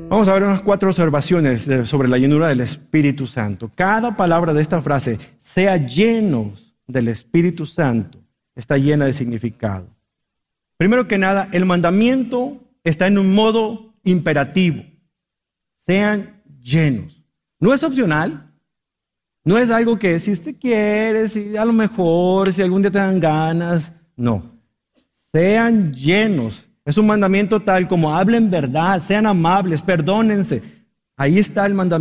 Vamos a ver unas 4 observaciones sobre la llenura del Espíritu Santo. Cada palabra de esta frase, sea llenos del Espíritu Santo, está llena de significado. Primero que nada, el mandamiento está en un modo imperativo. Sean llenos. No es opcional. No es algo que si usted quiere, si a lo mejor, si algún día te dan ganas. No. Sean llenos. Es un mandamiento tal como hablen verdad, sean amables, perdónense. Ahí está el mandamiento.